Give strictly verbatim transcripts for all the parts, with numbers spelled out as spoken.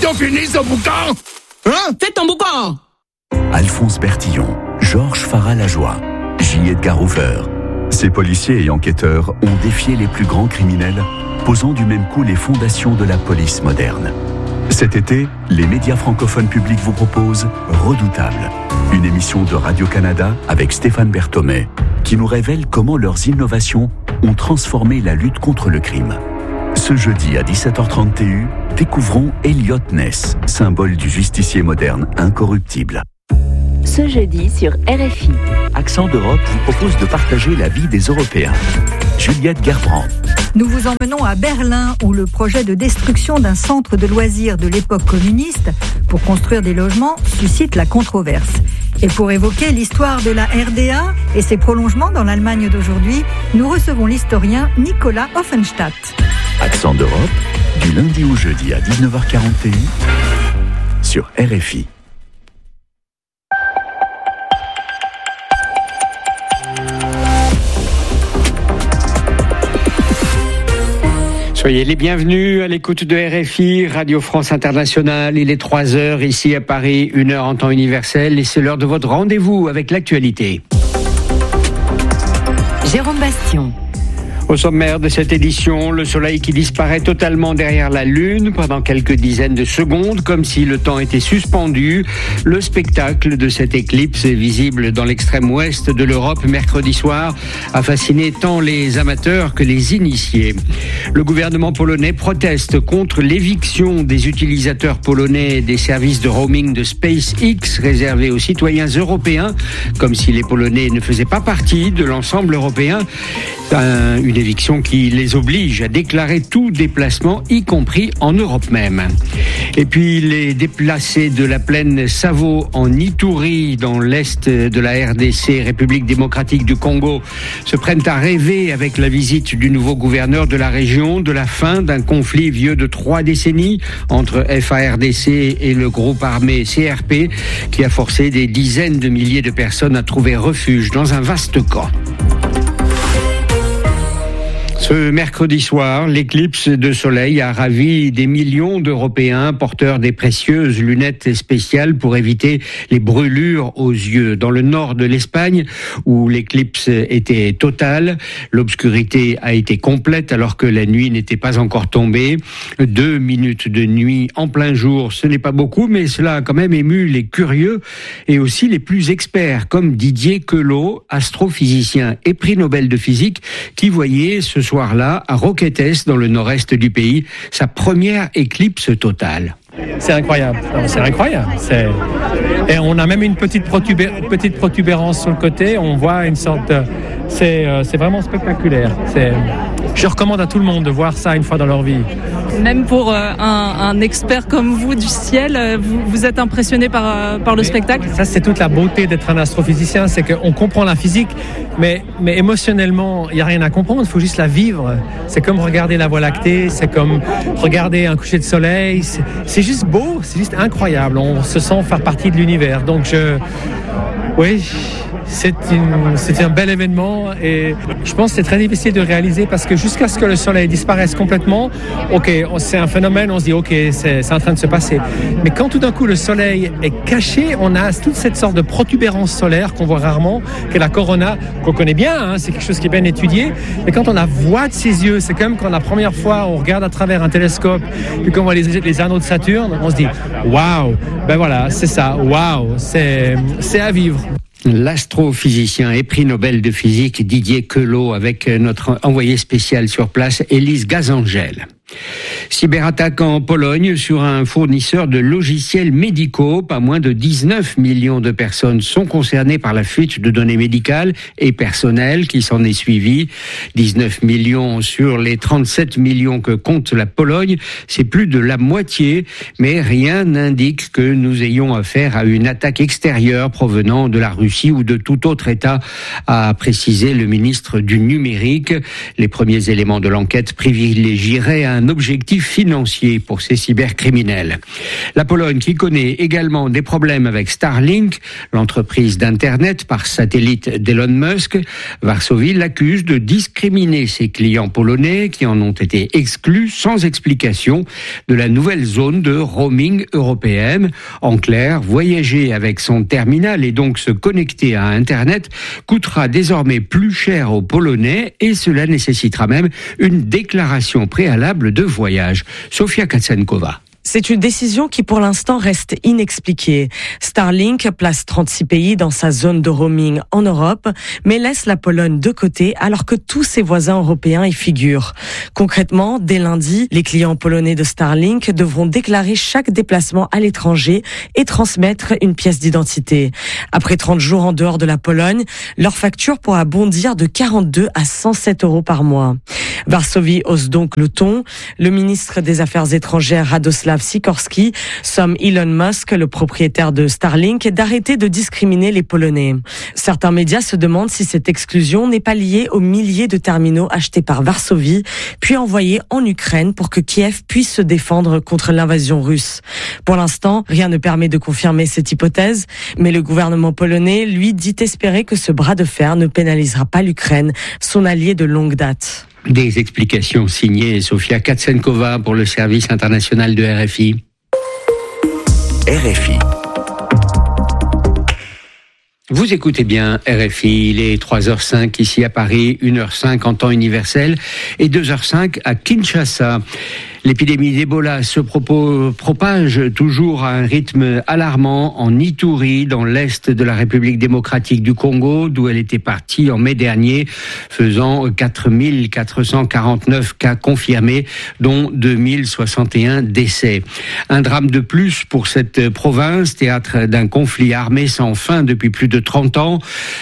bientôt fini ce boucan. Hein? Fais ton boucan. Alphonse Bertillon, Georges Farah-Lajoie, J. Edgar Hoover. Ces policiers et enquêteurs ont défié les plus grands criminels, posant du même coup les fondations de la police moderne. Cet été, les médias francophones publics vous proposent Redoutable, une émission de Radio-Canada avec Stéphane Berthomé, qui nous révèle comment leurs innovations ont transformé la lutte contre le crime. Ce jeudi à dix-sept heures trente T U, découvrons Elliot Ness, symbole du justicier moderne incorruptible. Ce jeudi sur R F I. Accent d'Europe vous propose de partager la vie des Européens. Juliette Gerbrand. Nous vous emmenons à Berlin, où le projet de destruction d'un centre de loisirs de l'époque communiste pour construire des logements suscite la controverse. Et pour évoquer l'histoire de la R D A et ses prolongements dans l'Allemagne d'aujourd'hui, nous recevons l'historien Nicolas Offenstadt. Accent d'Europe, du lundi au jeudi à dix-neuf heures quarante T U, sur R F I. Soyez les bienvenus à l'écoute de R F I, Radio France Internationale. Il est trois heures ici à Paris, une heure en temps universel, et c'est l'heure de votre rendez-vous avec l'actualité. Jérôme Bastion. Au sommaire de cette édition, le soleil qui disparaît totalement derrière la Lune pendant quelques dizaines de secondes, comme si le temps était suspendu. Le spectacle de cette éclipse, visible dans l'extrême ouest de l'Europe mercredi soir, a fasciné tant les amateurs que les initiés. Le gouvernement polonais proteste contre l'éviction des utilisateurs polonais des services de roaming de SpaceX réservés aux citoyens européens, comme si les Polonais ne faisaient pas partie de l'ensemble européen. Un, une éviction qui les oblige à déclarer tout déplacement, y compris en Europe même. Et puis les déplacés de la plaine Savo en Ituri, dans l'est de la R D C, République démocratique du Congo, se prennent à rêver avec la visite du nouveau gouverneur de la région de la fin d'un conflit vieux de trois décennies entre F A R D C et le groupe armé C R P, qui a forcé des dizaines de milliers de personnes à trouver refuge dans un vaste camp. Ce mercredi soir, l'éclipse de soleil a ravi des millions d'Européens porteurs des précieuses lunettes spéciales pour éviter les brûlures aux yeux. Dans le nord de l'Espagne, où l'éclipse était totale, l'obscurité a été complète alors que la nuit n'était pas encore tombée. Deux minutes de nuit en plein jour, ce n'est pas beaucoup, mais cela a quand même ému les curieux et aussi les plus experts, comme Didier Queloz, astrophysicien et prix Nobel de physique, qui voyait ce soir là à Roquetes, dans le nord-est du pays, sa première éclipse totale. C'est incroyable, non, c'est incroyable. C'est... Et on a même une petite, protubé... petite protubérance sur le côté, on voit une sorte de... C'est, euh, c'est vraiment spectaculaire. C'est... Je recommande à tout le monde de voir ça une fois dans leur vie. Même pour euh, un, un expert comme vous du ciel, euh, vous, vous êtes impressionné par, euh, par le mais spectacle ? Ça, c'est toute la beauté d'être un astrophysicien, c'est qu'on comprend la physique, mais, mais émotionnellement, il n'y a rien à comprendre, il faut juste la vivre. C'est comme regarder la Voie lactée, c'est comme regarder un coucher de soleil, c'est, c'est juste beau, c'est juste incroyable, on se sent faire partie de l'univers. Donc je... Oui... C'est, une, c'est un bel événement et je pense que c'est très difficile de réaliser parce que jusqu'à ce que le soleil disparaisse complètement, ok, c'est un phénomène, on se dit ok, c'est, c'est en train de se passer. Mais quand tout d'un coup le soleil est caché, on a toute cette sorte de protubérance solaire qu'on voit rarement, qui est la corona, qu'on connaît bien, hein, c'est quelque chose qui est bien étudié. Mais quand on la voit de ses yeux, c'est comme quand la première fois on regarde à travers un télescope et qu'on voit les, les anneaux de Saturne, on se dit waouh, ben voilà, c'est ça, waouh, c'est, c'est à vivre. L'astrophysicien et prix Nobel de physique Didier Queloz avec notre envoyé spécial sur place, Élise Gazangel. Cyberattaque en Pologne sur un fournisseur de logiciels médicaux. Pas moins de dix-neuf millions de personnes sont concernées par la fuite de données médicales et personnelles qui s'en est suivie. dix-neuf millions sur les trente-sept millions que compte la Pologne. C'est plus de la moitié, mais rien n'indique que nous ayons affaire à une attaque extérieure provenant de la Russie ou de tout autre État, a précisé le ministre du Numérique. Les premiers éléments de l'enquête privilégieraient un objectif financier pour ces cybercriminels. La Pologne qui connaît également des problèmes avec Starlink, l'entreprise d'Internet par satellite d'Elon Musk. Varsovie l'accuse de discriminer ses clients polonais qui en ont été exclus sans explication de la nouvelle zone de roaming européenne. En clair, voyager avec son terminal et donc se connecter à Internet coûtera désormais plus cher aux Polonais et cela nécessitera même une déclaration préalable de voyage. Sofia Katsenkova. C'est une décision qui pour l'instant reste inexpliquée. Starlink place trente-six pays dans sa zone de roaming en Europe, mais laisse la Pologne de côté alors que tous ses voisins européens y figurent. Concrètement, dès lundi, les clients polonais de Starlink devront déclarer chaque déplacement à l'étranger et transmettre une pièce d'identité. Après trente jours en dehors de la Pologne, leur facture pourra bondir de quarante-deux à cent sept euros par mois. Varsovie hausse donc le ton. Le ministre des Affaires étrangères Radoslav Sikorski somme Elon Musk, le propriétaire de Starlink, d'arrêter de discriminer les Polonais. Certains médias se demandent si cette exclusion n'est pas liée aux milliers de terminaux achetés par Varsovie, puis envoyés en Ukraine pour que Kiev puisse se défendre contre l'invasion russe. Pour l'instant, rien ne permet de confirmer cette hypothèse, mais le gouvernement polonais, lui, dit espérer que ce bras de fer ne pénalisera pas l'Ukraine, son allié de longue date. Des explications signées Sofia Katsenkova pour le service international de R F I. R F I. Vous écoutez bien R F I, il est trois heures cinq ici à Paris, une heure cinq en temps universel et deux heures cinq à Kinshasa. L'épidémie d'Ebola se propos, propage toujours à un rythme alarmant en Ituri, dans l'est de la République démocratique du Congo, d'où elle était partie en mai dernier, faisant quatre mille quatre cent quarante-neuf cas confirmés, dont deux mille soixante et un décès. Un drame de plus pour cette province, théâtre d'un conflit armé sans fin depuis plus de trente ans.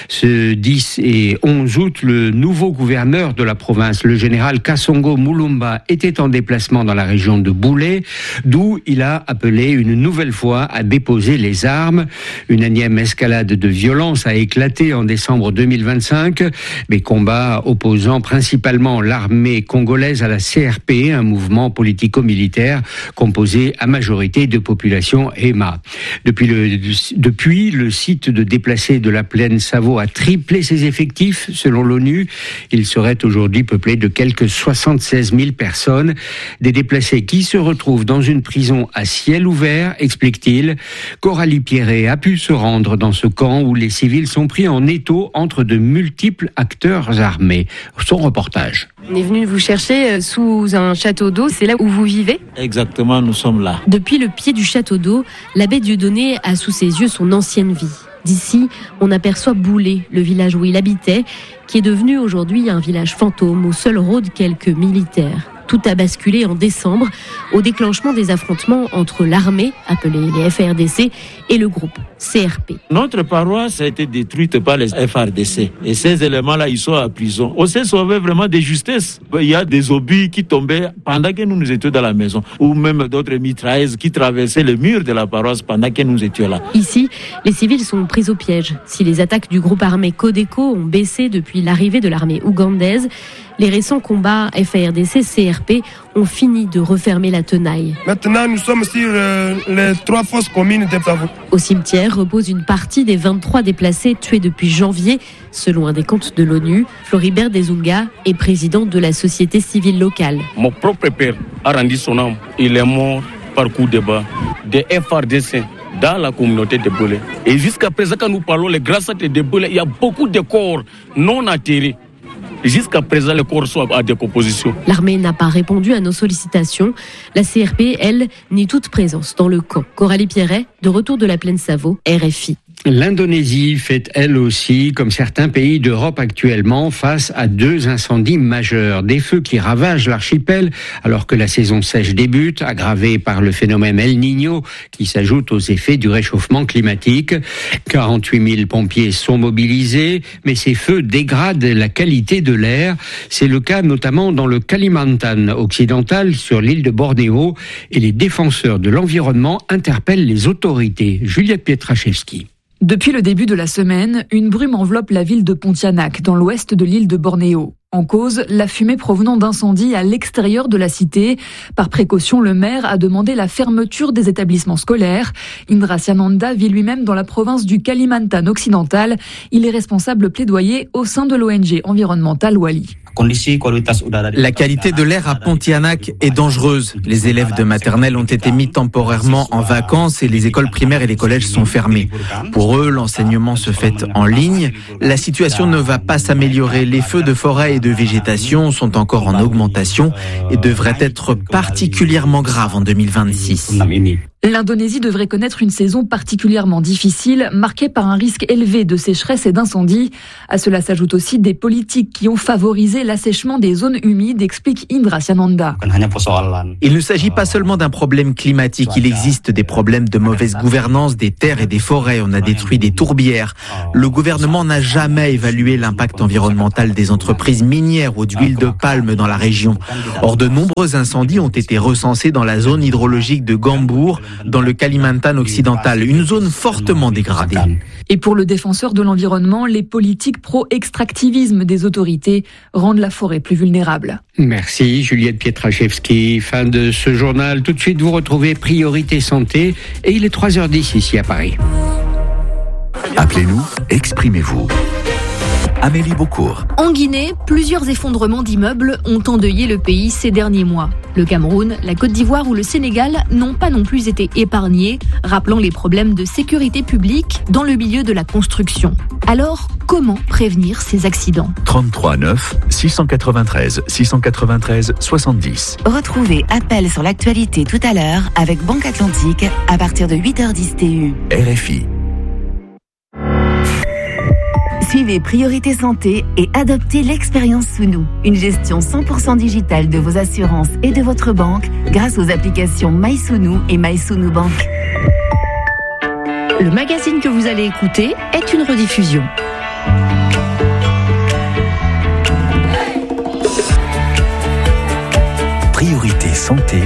Ce dix et onze août, le nouveau gouverneur de la province, le général Kasongo Mulumba, était en déplacement dans la région de Boulé, d'où il a appelé une nouvelle fois à déposer les armes. Une énième escalade de violence a éclaté en décembre deux mille vingt-cinq, des combats opposant principalement l'armée congolaise à la C R P, un mouvement politico-militaire composé à majorité de population Hema. Depuis le, depuis, le site de déplacés de la plaine Savo a triplé ses effectifs, selon l'ONU. Il serait aujourd'hui peuplé de quelques soixante-seize mille personnes. Des déplacés qui se retrouvent dans une prison à ciel ouvert, explique-t-il. Coralie Pierret a pu se rendre dans ce camp où les civils sont pris en étau entre de multiples acteurs armés. Son reportage. On est venu vous chercher sous un château d'eau, c'est là où vous vivez ? Exactement, nous sommes là. Depuis le pied du château d'eau, l'abbé Dieudonné a sous ses yeux son ancienne vie. D'ici, on aperçoit Boulé, le village où il habitait, qui est devenu aujourd'hui un village fantôme où seuls rôdent quelques militaires. Tout a basculé en décembre au déclenchement des affrontements entre l'armée, appelée les F R D C, et le groupe C R P. Notre paroisse a été détruite par les F R D C. Et ces éléments-là, ils sont à prison. On s'est sauvé vraiment de justesse. Il y a des obus qui tombaient pendant que nous, nous étions dans la maison. Ou même d'autres mitrailleuses qui traversaient le mur de la paroisse pendant que nous étions là. Ici, les civils sont pris au piège. Si les attaques du groupe armé Codeco ont baissé depuis l'arrivée de l'armée ougandaise, les récents combats F R D C C R P ont fini de refermer la tenaille. Maintenant, nous sommes sur euh, les trois fosses communes de Savo. Au cimetière repose une partie des vingt-trois déplacés tués depuis janvier, selon un décompte de l'ONU. Floribert Desunga est président de la société civile locale. Mon propre père a rendu son âme. Il est mort par coup de bas des F R D C dans la communauté de Boulé. Et jusqu'à présent, quand nous parlons, les grâces de Boulé, il y a beaucoup de corps non atterrés. Jusqu'à présent, les corps sont à décomposition. L'armée n'a pas répondu à nos sollicitations. La C R P, elle, nie toute présence dans le camp. Coralie Pierret, de retour de la plaine Savo, R F I. L'Indonésie fait elle aussi, comme certains pays d'Europe actuellement, face à deux incendies majeurs. Des feux qui ravagent l'archipel alors que la saison sèche débute, aggravée par le phénomène El Niño qui s'ajoute aux effets du réchauffement climatique. quarante-huit mille pompiers sont mobilisés, mais ces feux dégradent la qualité de l'air. C'est le cas notamment dans le Kalimantan occidental, sur l'île de Bornéo, et les défenseurs de l'environnement interpellent les autorités. Juliette Pietraszewski. Depuis le début de la semaine, une brume enveloppe la ville de Pontianak, dans l'ouest de l'île de Bornéo. En cause, la fumée provenant d'incendies à l'extérieur de la cité. Par précaution, le maire a demandé la fermeture des établissements scolaires. Indra Siananda vit lui-même dans la province du Kalimantan occidental. Il est responsable plaidoyer au sein de l'O N G environnementale Wali. La qualité de l'air à Pontianak est dangereuse. Les élèves de maternelle ont été mis temporairement en vacances et les écoles primaires et les collèges sont fermés. Pour eux, l'enseignement se fait en ligne. La situation ne va pas s'améliorer. Les feux de forêt et de végétation sont encore en augmentation et devraient être particulièrement graves en deux mille vingt-six. L'Indonésie devrait connaître une saison particulièrement difficile, marquée par un risque élevé de sécheresse et d'incendie. À cela s'ajoutent aussi des politiques qui ont favorisé l'assèchement des zones humides, explique Indra Siananda. Il ne s'agit pas seulement d'un problème climatique, il existe des problèmes de mauvaise gouvernance des terres et des forêts. On a détruit des tourbières. Le gouvernement n'a jamais évalué l'impact environnemental des entreprises minières ou d'huile de palme dans la région. Or, de nombreux incendies ont été recensés dans la zone hydrologique de Gambour, dans le Kalimantan occidental, une zone fortement dégradée. Et pour le défenseur de l'environnement, les politiques pro-extractivisme des autorités rendent la forêt plus vulnérable. Merci Juliette Pietraszewski. Fin de ce journal. Tout de suite, vous retrouvez Priorité Santé et il est trois heures dix ici à Paris. Appelez-nous, exprimez-vous. Amélie Beaucourt. En Guinée, plusieurs effondrements d'immeubles ont endeuillé le pays ces derniers mois. Le Cameroun, la Côte d'Ivoire ou le Sénégal n'ont pas non plus été épargnés, rappelant les problèmes de sécurité publique dans le milieu de la construction. Alors, comment prévenir ces accidents ? trente-trois neuf six cent quatre-vingt-treize six cent quatre-vingt-treize soixante-dix. Retrouvez Appel sur l'actualité tout à l'heure avec Banque Atlantique à partir de huit heures dix T U. R F I. Suivez Priorité Santé et adoptez l'expérience sous nous. Une gestion cent pour cent digitale de vos assurances et de votre banque grâce aux applications MySounou et MySounou Bank. Le magazine que vous allez écouter est une rediffusion. Priorité Santé.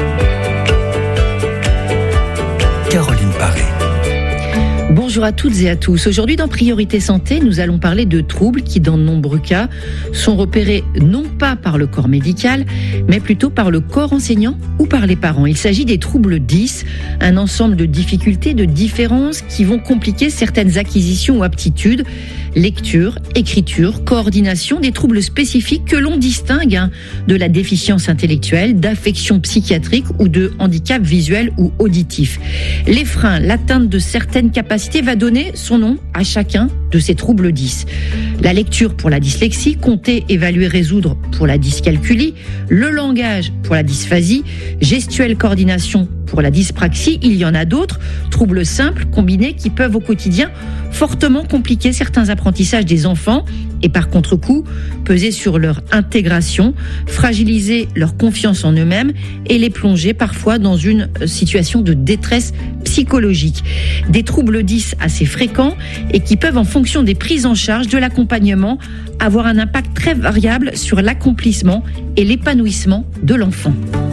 Caroline Paré. Bonjour à toutes et à tous. Aujourd'hui dans Priorité Santé, nous allons parler de troubles qui, dans de nombreux cas, sont repérés non pas par le corps médical, mais plutôt par le corps enseignant ou par les parents. Il s'agit des troubles dix, un ensemble de difficultés, de différences qui vont compliquer certaines acquisitions ou aptitudes, lecture, écriture, coordination, des troubles spécifiques que l'on distingue hein, de la déficience intellectuelle, d'affection psychiatrique ou de handicap visuel ou auditif. Les freins, l'atteinte de certaines capacités va donner son nom à chacun de ces troubles dix. La lecture pour la dyslexie, compter, évaluer, résoudre pour la dyscalculie, le langage pour la dysphasie, gestuelle coordination pour la dyspraxie, il y en a d'autres, troubles simples, combinés, qui peuvent au quotidien fortement compliquer certains apprentissages des enfants et par contre-coup peser sur leur intégration, fragiliser leur confiance en eux-mêmes et les plonger parfois dans une situation de détresse psychologique. Des troubles dix assez fréquents et qui peuvent, en fonction des prises en charge, de l'accompagnement, avoir un impact très variable sur l'accomplissement et l'épanouissement de l'enfant.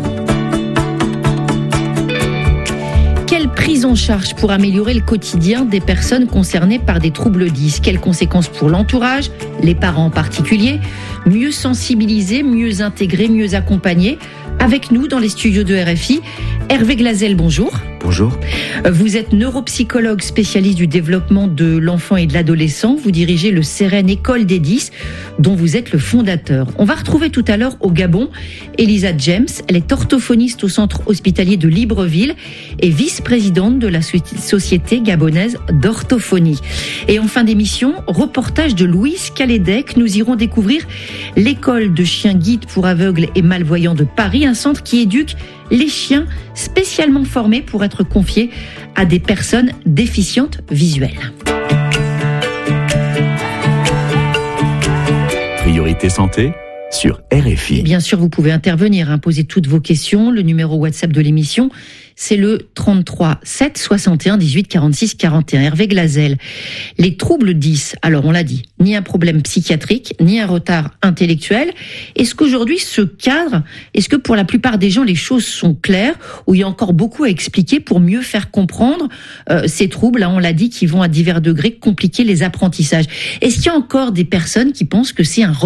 Quelle prise en charge pour améliorer le quotidien des personnes concernées par des troubles dix ? Quelles conséquences pour l'entourage, les parents en particulier ? Mieux sensibiliser, mieux intégrer, mieux accompagner ? Avec nous dans les studios de R F I, Hervé Glazel, bonjour. Bonjour. Vous êtes neuropsychologue spécialiste du développement de l'enfant et de l'adolescent. Vous dirigez le Seren École des dix, dont vous êtes le fondateur. On va retrouver tout à l'heure au Gabon Elisa James. Elle est orthophoniste au centre hospitalier de Libreville et vice-présidente de la Société gabonaise d'orthophonie. Et en fin d'émission, reportage de Louise Calédec. Nous irons découvrir l'école de chiens guides pour aveugles et malvoyants de Paris, un centre qui éduque les chiens spécialement formés pour être confiés à des personnes déficientes visuelles. Priorité Santé sur R F I. Bien sûr, vous pouvez intervenir, hein, poser toutes vos questions. Le numéro WhatsApp de l'émission, c'est le trente-trois sept soixante et un dix-huit quarante-six quarante et un. Hervé Glazel. Les troubles dix, alors on l'a dit, ni un problème psychiatrique, ni un retard intellectuel. Est-ce qu'aujourd'hui, ce cadre, est-ce que pour la plupart des gens, les choses sont claires ou il y a encore beaucoup à expliquer pour mieux faire comprendre euh, ces troubles, là, on l'a dit, qui vont à divers degrés compliquer les apprentissages? Est-ce qu'il y a encore des personnes qui pensent que c'est un retard ?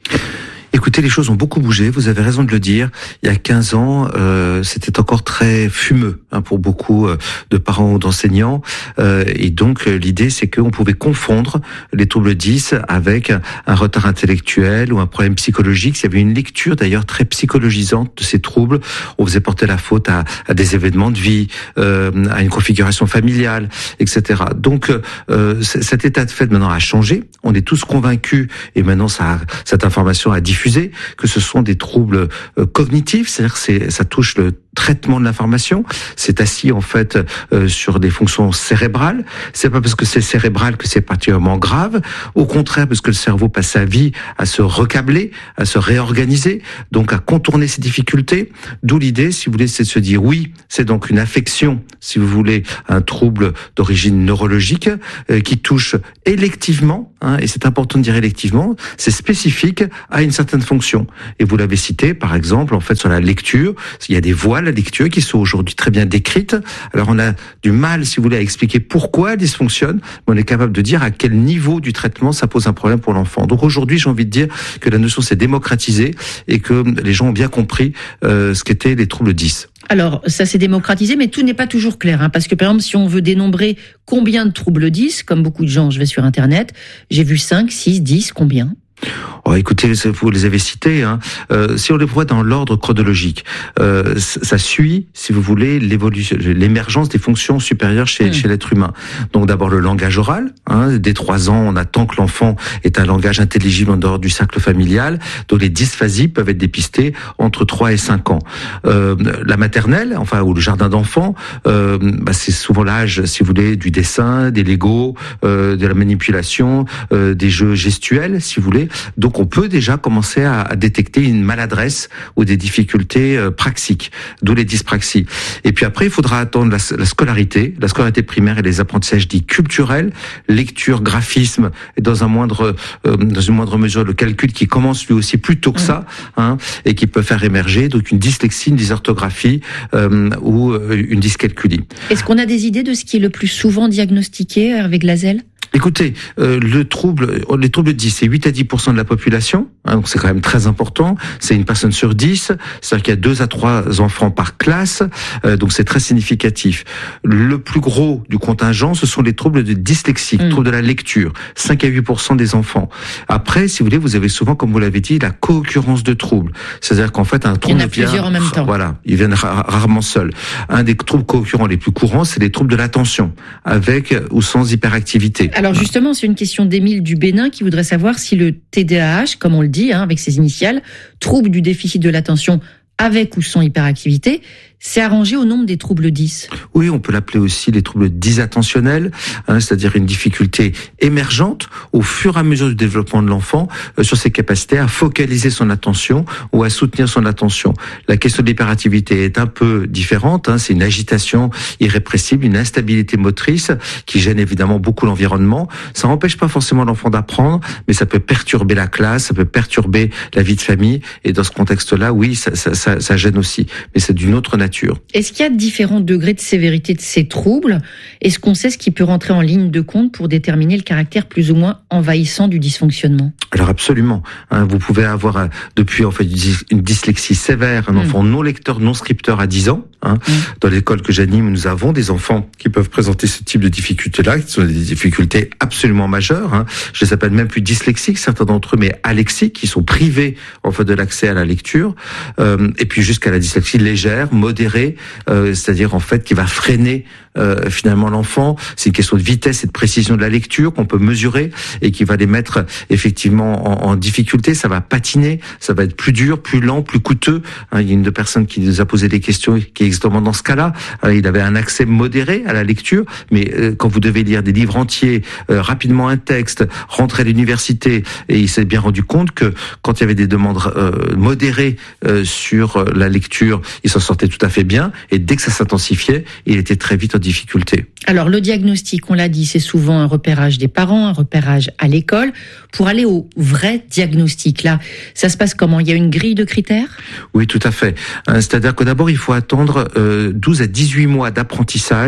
Écoutez, les choses ont beaucoup bougé, vous avez raison de le dire. Il y a quinze ans, euh, c'était encore très fumeux hein, pour beaucoup euh, de parents ou d'enseignants. Euh, et donc, euh, l'idée, c'est qu'on pouvait confondre les troubles dys avec un, un retard intellectuel ou un problème psychologique. Il y avait une lecture d'ailleurs très psychologisante de ces troubles. On faisait porter la faute à, à des événements de vie, euh, à une configuration familiale, et cetera. Donc, euh, cet état de fait maintenant a changé. On est tous convaincus, et maintenant ça, cette information a diffusé, que ce sont des troubles euh, cognitifs, c'est-à-dire que c'est, ça touche le traitement de l'information, c'est assis en fait euh, sur des fonctions cérébrales. C'est pas parce que c'est cérébral que c'est particulièrement grave, au contraire parce que le cerveau passe sa vie à se recabler, à se réorganiser, donc à contourner ses difficultés. D'où l'idée, si vous voulez, c'est de se dire oui, c'est donc une affection, si vous voulez, un trouble d'origine neurologique euh, qui touche électivement, hein, et c'est important de dire électivement, c'est spécifique à une certaine fonction. Et vous l'avez cité, par exemple, en fait, sur la lecture, il y a des voies la lecture qui sont aujourd'hui très bien décrites. Alors on a du mal, si vous voulez, à expliquer pourquoi elles dysfonctionnent, mais on est capable de dire à quel niveau du traitement ça pose un problème pour l'enfant. Donc aujourd'hui, j'ai envie de dire que la notion s'est démocratisée et que les gens ont bien compris euh, ce qu'étaient les troubles dys. Alors, ça s'est démocratisé, mais tout n'est pas toujours clair, hein, parce que par exemple, si on veut dénombrer combien de troubles dys, comme beaucoup de gens, je vais sur Internet, j'ai vu cinq, six, dix, combien ? Oh, écoutez, vous les avez cités. Hein. Euh, si on les voit dans l'ordre chronologique, euh, ça suit, si vous voulez, l'évolution, l'émergence des fonctions supérieures chez, mmh. chez l'être humain. Donc d'abord le langage oral. Hein, dès trois ans, on attend que l'enfant ait un langage intelligible en dehors du cercle familial. Donc les dysphasies peuvent être dépistées entre trois et cinq ans. Euh, la maternelle, enfin ou le jardin d'enfants, euh, bah, c'est souvent l'âge, si vous voulez, du dessin, des Legos, euh, de la manipulation, euh, des jeux gestuels, si vous voulez. Donc on peut déjà commencer à, à détecter une maladresse ou des difficultés euh, praxiques, d'où les dyspraxies. Et puis après, il faudra attendre la, la scolarité, la scolarité primaire et les apprentissages dits culturels, lecture, graphisme, et dans un moindre, euh, dans une moindre mesure le calcul qui commence lui aussi plus tôt que ça, hein, et qui peut faire émerger donc une dyslexie, une dysorthographie euh, ou euh, une dyscalculie. Est-ce qu'on a des idées de ce qui est le plus souvent diagnostiqué avec Glazel ? Écoutez, euh, le trouble, les troubles dys, c'est huit à dix pour cent de la population, hein, donc c'est quand même très important. C'est une personne sur dix, c'est-à-dire qu'il y a deux à trois enfants par classe, euh, donc c'est très significatif. Le plus gros du contingent, ce sont les troubles de dyslexie, mmh. troubles de la lecture, cinq à huit pour cent des enfants. Après, si vous voulez, vous avez souvent, comme vous l'avez dit, la co-occurrence de troubles. C'est-à-dire qu'en fait, un trouble... Il y en a plusieurs en même temps. Voilà, ils viennent ra- rarement seuls. Un des troubles co-occurrents les plus courants, c'est les troubles de l'attention, avec ou sans hyperactivité. Alors justement, c'est une question d'Émile du Bénin qui voudrait savoir si le T D A H, comme on le dit, hein, avec ses initiales, trouble du déficit de l'attention avec ou sans hyperactivité, c'est arrangé au nombre des troubles dys. Oui, on peut l'appeler aussi les troubles dysattentionnels, hein, c'est-à-dire une difficulté émergente au fur et à mesure du développement de l'enfant euh, sur ses capacités à focaliser son attention ou à soutenir son attention. La question de l'hyperactivité est un peu différente, hein, c'est une agitation irrépressible, une instabilité motrice qui gêne évidemment beaucoup l'environnement. Ça n'empêche pas forcément l'enfant d'apprendre, mais ça peut perturber la classe, ça peut perturber la vie de famille, et dans ce contexte-là, oui, ça, ça, ça, ça gêne aussi, mais c'est d'une autre nature. Est-ce qu'il y a différents degrés de sévérité de ces troubles ? Est-ce qu'on sait ce qui peut rentrer en ligne de compte pour déterminer le caractère plus ou moins envahissant du dysfonctionnement ? Alors absolument. Hein, vous pouvez avoir euh, depuis en fait une dyslexie sévère, un mmh. enfant non lecteur, non scripteur à dix ans. Hein. Mmh. Dans l'école que j'anime, nous avons des enfants qui peuvent présenter ce type de difficultés-là, qui sont des difficultés absolument majeures. Hein. Je les appelle même plus dyslexiques, certains d'entre eux, mais alexiques, qui sont privés en fait de l'accès à la lecture. Euh, et puis jusqu'à la dyslexie légère, modérée, Euh, c'est-à-dire en fait qui va freiner euh, finalement l'enfant. C'est une question de vitesse et de précision de la lecture qu'on peut mesurer et qui va les mettre effectivement en, en difficulté. Ça va patiner, ça va être plus dur, plus lent, plus coûteux. Hein, il y a une de personnes qui nous a posé des questions qui est exactement dans ce cas-là. Euh, il avait un accès modéré à la lecture, mais euh, quand vous devez lire des livres entiers, euh, rapidement un texte, rentrer à l'université, et il s'est bien rendu compte que quand il y avait des demandes euh, modérées euh, sur la lecture, il s'en sortait tout à fait bien, et dès que ça s'intensifiait, il était très vite en difficulté. Alors le diagnostic, on l'a dit, c'est souvent un repérage des parents, un repérage à l'école. Pour aller au vrai diagnostic, là, ça se passe comment ? Il y a une grille de critères ? Oui, tout à fait. C'est-à-dire que d'abord, il faut attendre euh, douze à dix-huit mois d'apprentissage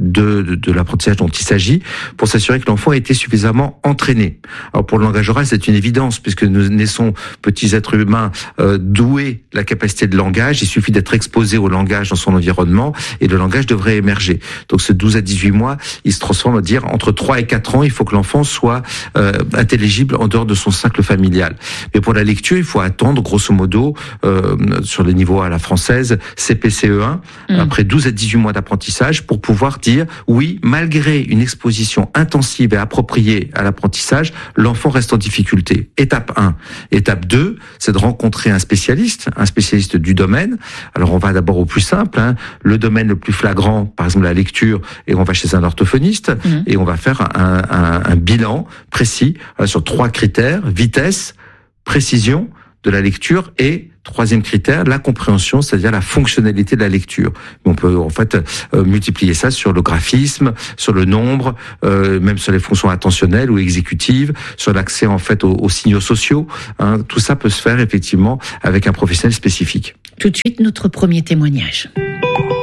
de, de, de l'apprentissage dont il s'agit pour s'assurer que l'enfant a été suffisamment entraîné. Alors pour le langage oral, c'est une évidence puisque nous naissons petits êtres humains euh, doués de la capacité de langage. Il suffit d'être exposé au langage dans son environnement et le langage devrait émerger. Donc ce douze à dix-huit mois, il se transforme, on va dire, entre trois et quatre ans, il faut que l'enfant soit euh, intelligible en dehors de son cercle familial. Mais pour la lecture, il faut attendre, grosso modo, euh, sur le niveau à la française, C P C E un, mmh. après douze à dix-huit mois d'apprentissage, pour pouvoir dire, oui, malgré une exposition intensive et appropriée à l'apprentissage, l'enfant reste en difficulté. Étape un. Étape deux, c'est de rencontrer un spécialiste, un spécialiste du domaine. Alors on va d'abord au plus simple, hein, le domaine le plus flagrant, par exemple la lecture, et on va chez un orthophoniste, mmh. et on va faire un, un, un bilan précis euh, sur trois critères, vitesse, précision de la lecture et troisième critère, la compréhension, c'est-à-dire la fonctionnalité de la lecture. On peut en fait euh, multiplier ça sur le graphisme, sur le nombre, euh, même sur les fonctions attentionnelles ou exécutives, sur l'accès en fait aux, aux signaux sociaux. Hein. Tout ça peut se faire effectivement avec un professionnel spécifique. Tout de suite, notre premier témoignage.